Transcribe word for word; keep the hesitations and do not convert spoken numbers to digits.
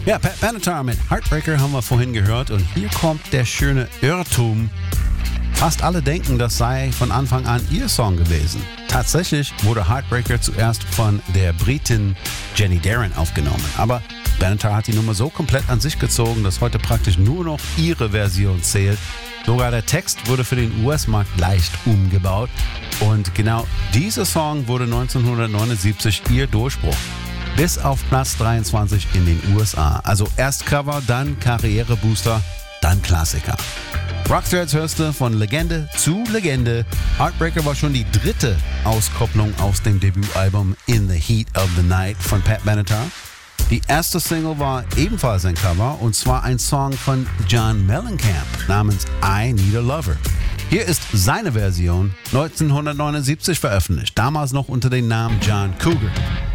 Ja, Pat Benatar mit Heartbreaker haben wir vorhin gehört und hier kommt der schöne Irrtum. Fast alle denken, das sei von Anfang an ihr Song gewesen. Tatsächlich wurde Heartbreaker zuerst von der Britin Jenny Darren aufgenommen, aber Benatar hat die Nummer so komplett an sich gezogen, dass heute praktisch nur noch ihre Version zählt. Sogar der Text wurde für den U S-Markt leicht umgebaut und genau dieser Song wurde neunzehnhundertneunundsiebzig ihr Durchbruch. Bis auf Platz dreiundzwanzig in den U S A. Also erst Cover, dann Karrierebooster, dann Klassiker. Rockthreads hörst du von Legende zu Legende. Heartbreaker war schon die dritte Auskopplung aus dem Debütalbum In the Heat of the Night von Pat Benatar. Die erste Single war ebenfalls ein Cover und zwar ein Song von John Mellencamp namens I Need a Lover. Hier ist seine Version neunzehnhundertneunundsiebzig veröffentlicht, damals noch unter dem Namen John Cougar.